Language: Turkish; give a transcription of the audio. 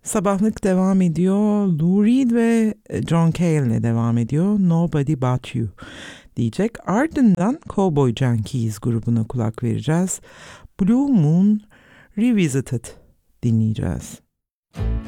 Sabahlık devam ediyor. Lou Reed ve John Cale ile devam ediyor. Nobody But You diyecek. Ardından Cowboy Junkies grubuna kulak vereceğiz. Blue Moon Revisited dinleyeceğiz.